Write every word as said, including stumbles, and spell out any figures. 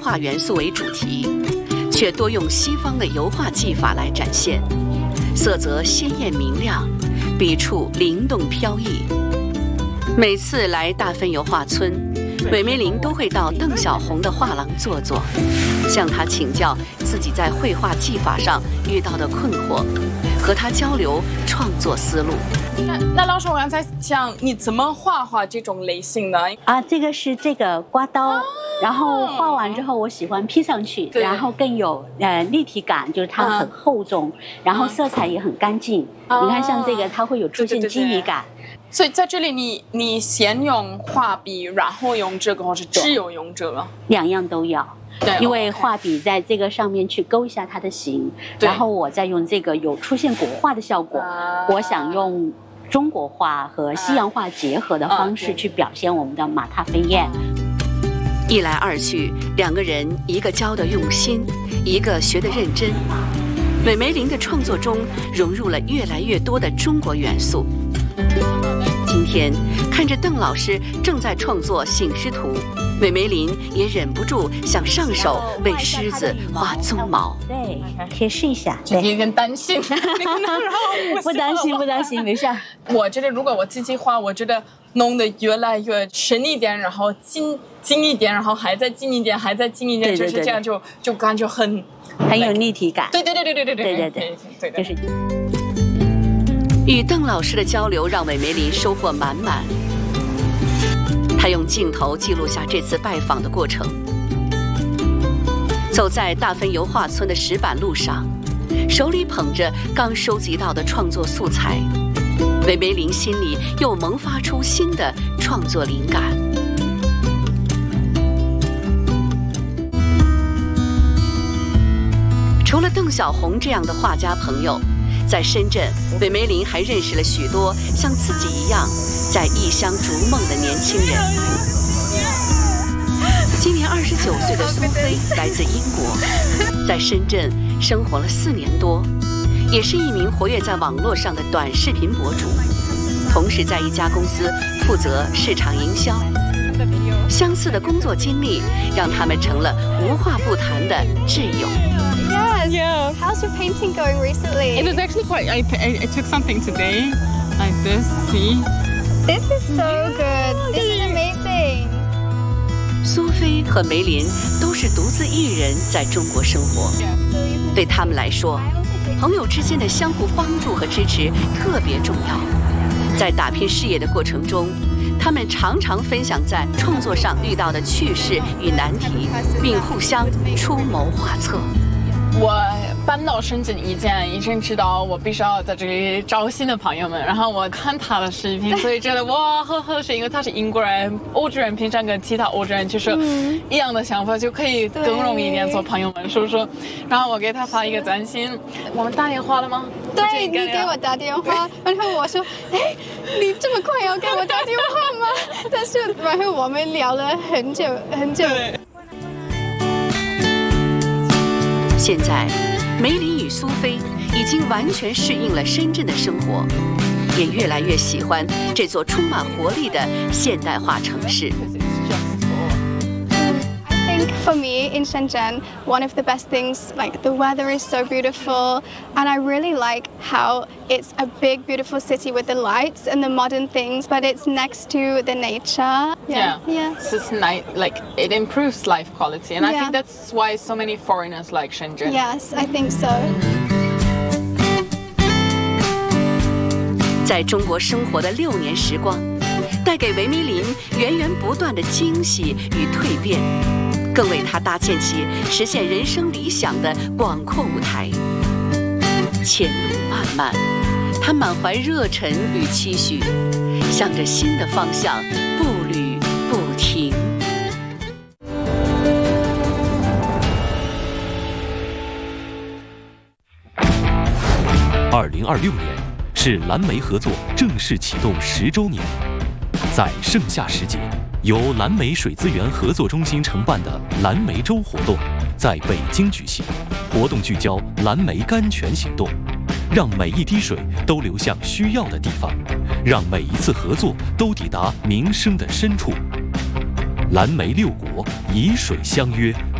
画元素为主题，却多用西方的油画技法来展现，色泽鲜艳明亮，笔触灵动飘逸。每次来大分油画村，韦梅林都会到邓小红的画廊坐坐，向他请教自己在绘画技法上遇到的困惑，和他交流创作思路。 那那老师，我刚才想你怎么画画这种类型的啊？这个是这个刮刀，哦、然后画完之后，我喜欢披上去，然后更有呃立体感，就是它很厚重，嗯、然后色彩也很干净。嗯、你看，像这个，它会有出现晶莹感。 对对对对，所以在这里你，你你先用画笔，然后用这个，或是只有用这个？ 两样都要。 对， 因为画笔在这个上面去勾一下它的形，然后我再用这个有出现国画的效果。啊、我想用中国画和西洋画结合的方式去表现我们的马踏飞燕。 一来二去，两个人一个教得用心，一个学得认真。韦梅林的创作中融入了越来越多的中国元素。今天看着邓老师正在创作醒狮图，韦梅林也忍不住想上手为狮子画鬃毛。 对，可以试一下。 有点担心， 不担心，不担心，没事。 我觉得如果我自己画，我觉得弄得越来越深一点，然后近近一点，然后还再近一点，还再近一点，就是这样就就感觉很很有立体感。 对对对对对对对对对对对，就是。 与邓老师的交流让韦梅林收获满满。他用镜头记录下这次拜访的过程。走在大分油画村的石板路上，手里捧着刚收集到的创作素材，韦梅林心里又萌发出新的创作灵感。除了邓小红这样的画家朋友，在深圳，韦梅林还认识了许多像自己一样在异乡逐梦的年轻人。今年二十九岁的苏菲来自英国，在深圳生活了四年多，也是一名活跃在网络上的短视频博主，同时在一家公司负责市场营销。相似的工作经历让他们成了无话不谈的挚友。 Yes. Yeah. How's your painting going recently? It was actually quite. I, I, I took something today, like this. See? This is so good. This is amazing. 苏菲和梅林都是独自一人在中国生活，对他们来说，朋友之间的相互帮助和支持特别重要。在打拼事业的过程中，他们常常分享在创作上遇到的趣事与难题，并互相出谋划策。 我搬到深圳以前，已经知道我必须要在这里找新的朋友们。然后我看他的视频，所以觉得哇，很合适，因为他是英国人、欧洲人，平常跟其他欧洲人就是一样的想法，就可以更容易一点做朋友们，是不是？然后我给他发一个短信，我们打电话了吗？ 对，你给我打电话，然后我说，哎，你这么快要给我打电话吗？但是然后我们聊了很久很久。 现在，梅林与苏菲已经完全适应了深圳的生活，也越来越喜欢这座充满活力的现代化城市。 I think for me in Shenzhen, one of the best things, like the weather is so beautiful, and I really like how it's a big, beautiful city with the lights and the modern things, but it's next to the nature. Yeah, yeah. yeah. So it's nice, like it improves life quality, and I yeah. think that's why so many foreigners like Shenzhen. Yes, I think so. 在中国生活的六年时光，带给韦梅林源源不断的惊喜与蜕变。更为他搭建起实现人生理想的广阔舞台。前路漫漫，他满怀热忱与期许，向着新的方向步履不停。 二零二六年是蓝莓合作正式启动十周年，在盛夏时节，由蓝莓水资源合作中心承办的蓝莓周活动在北京举行。活动聚焦蓝莓甘泉行动，让每一滴水都流向需要的地方，让每一次合作都抵达民生的深处。蓝莓六国以水相约，